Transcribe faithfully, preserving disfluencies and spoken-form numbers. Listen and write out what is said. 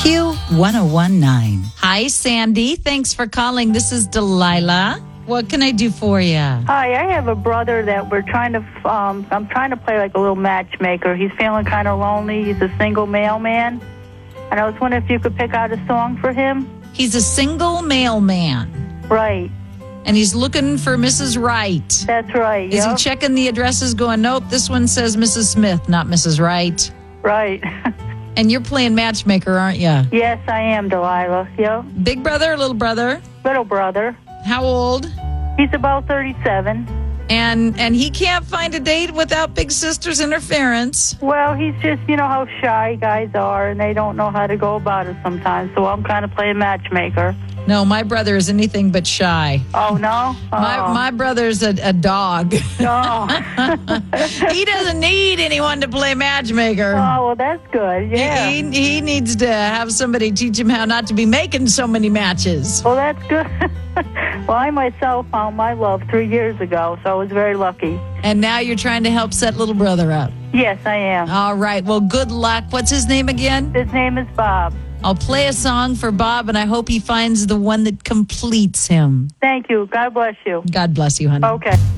Q one oh one nine. Hi, Sandy. Thanks for calling. This is Delilah. What can I do for you? Hi, I have a brother that we're trying to, um, I'm trying to play like a little matchmaker. He's feeling kind of lonely. He's a single mailman. And I was wondering if you could pick out a song for him. He's a single mailman. Right. And he's looking for Missus Wright. That's right. Is yep. he checking the addresses going, nope, this one says Missus Smith, not Missus Wright? Right. And you're playing matchmaker, aren't you? Yes, I am, Delilah. Yep. Big brother or little brother? Little brother. How old? He's about thirty-seven. And and he can't find a date without big sister's interference. Well, he's just, you know how shy guys are, and they don't know how to go about it sometimes. So I'm kind of playing matchmaker. No, my brother is anything but shy. Oh, no? Oh. My my brother's a, a dog. Oh. He doesn't need anyone to play matchmaker. Oh, well, that's good. Yeah. He, he, he needs to have somebody teach him how not to be making so many matches. Well, that's good. Well, I myself found my love three years ago, so I was very lucky. And now you're trying to help set little brother up. Yes, I am. All right. Well, good luck. What's his name again? His name is Bob. I'll play a song for Bob, and I hope he finds the one that completes him. Thank you. God bless you. God bless you, honey. Okay.